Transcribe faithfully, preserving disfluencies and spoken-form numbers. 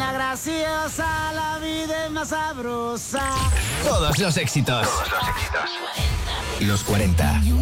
la graciosa, la vida es más sabrosa. Todos los éxitos. Todos los éxitos. Los cuarenta.